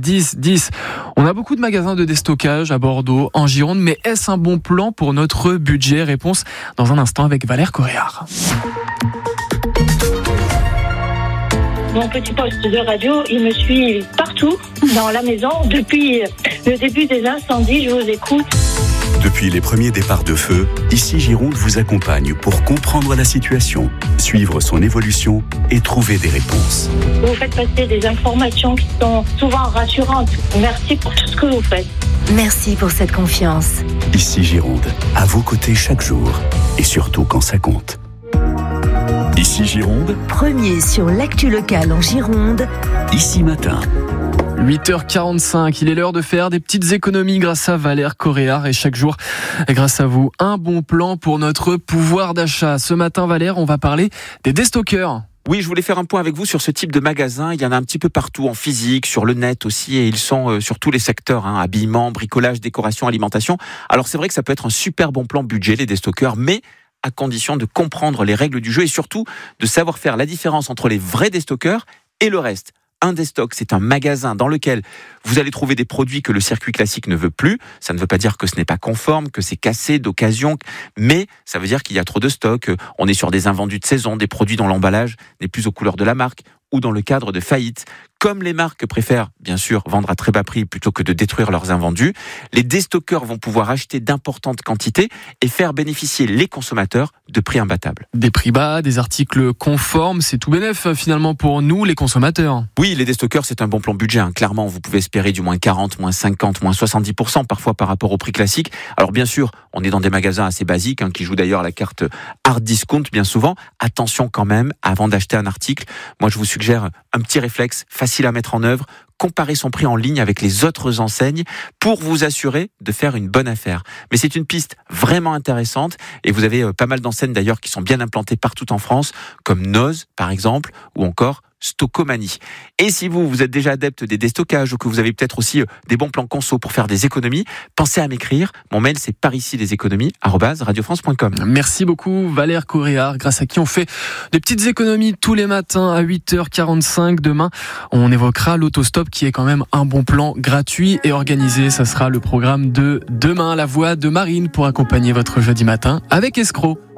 10 10. On a beaucoup de magasins de déstockage à Bordeaux, en Gironde, mais est-ce un bon plan pour notre budget? Réponse dans un instant avec Valère Coréard. Mon petit poste de radio, il me suit partout dans la maison. Depuis le début des incendies, je vous écoute. Depuis les premiers départs de feu, Ici Gironde vous accompagne pour comprendre la situation, suivre son évolution et trouver des réponses. Vous faites passer des informations qui sont souvent rassurantes. Merci pour tout ce que vous faites. Merci pour cette confiance. Ici Gironde, à vos côtés chaque jour et surtout quand ça compte. Ici Gironde, Premier sur l'actu locale en Gironde. Ici Matin. 8h45, il est l'heure de faire des petites économies grâce à Valère Coréard et chaque jour, grâce à vous, un bon plan pour notre pouvoir d'achat. Ce matin, Valère, on va parler des déstockeurs. Oui, je voulais faire un point avec vous sur ce type de magasin. Il y en a un petit peu partout, en physique, sur le net aussi, et ils sont sur tous les secteurs, habillement, bricolage, décoration, alimentation. Alors c'est vrai que ça peut être un super bon plan budget, les déstockeurs, mais à condition de comprendre les règles du jeu et surtout de savoir faire la différence entre les vrais déstockeurs et le reste. Un déstock, c'est un magasin dans lequel vous allez trouver des produits que le circuit classique ne veut plus. Ça ne veut pas dire que ce n'est pas conforme, que c'est cassé d'occasion, mais ça veut dire qu'il y a trop de stock. On est sur des invendus de saison, des produits dont l'emballage n'est plus aux couleurs de la marque ou dans le cadre de faillite. Comme les marques préfèrent, bien sûr, vendre à très bas prix plutôt que de détruire leurs invendus, les déstockeurs vont pouvoir acheter d'importantes quantités et faire bénéficier les consommateurs de prix imbattables. Des prix bas, des articles conformes, c'est tout bénef finalement pour nous, les consommateurs. Oui, les déstockeurs, c'est un bon plan budget. Clairement, vous pouvez espérer du moins 40, moins 50, moins 70% parfois par rapport au prix classique. Alors bien sûr, on est dans des magasins assez basiques qui jouent d'ailleurs la carte hard discount bien souvent. Attention quand même, avant d'acheter un article, moi je vous suggère un petit réflexe facile à mettre en œuvre. Comparer son prix en ligne avec les autres enseignes pour vous assurer de faire une bonne affaire. Mais c'est une piste vraiment intéressante et vous avez pas mal d'enseignes d'ailleurs qui sont bien implantées partout en France, comme Noz par exemple, ou encore Stockomanie. Et si vous êtes déjà adepte des déstockages ou que vous avez peut-être aussi des bons plans conso pour faire des économies, pensez à m'écrire. Mon mail c'est paricileséconomies@radiofrance.com. Merci beaucoup Valère Coréard, grâce à qui on fait des petites économies tous les matins à 8h45. Demain, on évoquera l'autostop qui est quand même un bon plan gratuit et organisé. Ça sera le programme de demain, la voix de Marine pour accompagner votre jeudi matin avec Escroc.